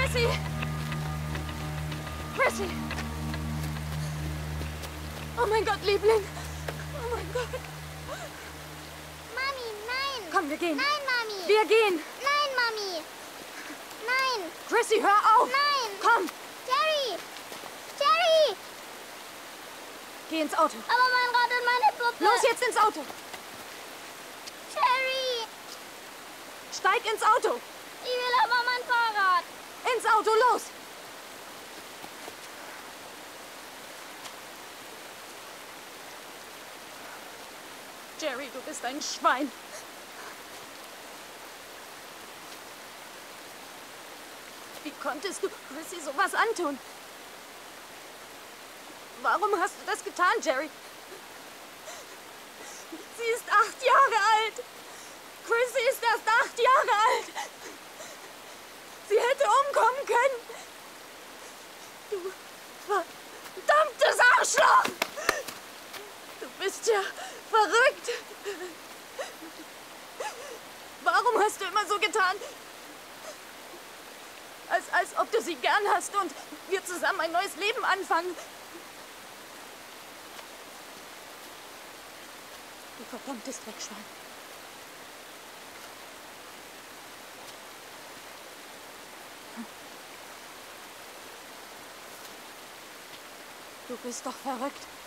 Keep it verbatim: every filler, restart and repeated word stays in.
Chrissy! Chrissy! Oh mein Gott, Liebling! Oh mein Gott! Mami, nein! Komm, wir gehen! Nein, Mami! Wir gehen! Nein, Mami! Nein! Chrissy, hör auf! Nein! Komm! Jerry! Jerry! Geh ins Auto! Aber mein Rad und meine Puppe! Los, jetzt ins Auto! Jerry! Steig ins Auto! Ich will aber mein Fahrrad! Ins Auto, los! Jerry, du bist ein Schwein. Wie konntest du Chrissy sowas antun? Warum hast du das getan, Jerry? Sie ist acht Jahre alt. Chrissy ist erst acht Jahre alt. Sie hätte umkommen können. Du verdammtes Arschloch! Du bist ja verrückt. Warum hast du immer so getan? Als, als ob du sie gern hast und wir zusammen ein neues Leben anfangen. Du verdammtes Dreckschwein. Du bist doch verrückt.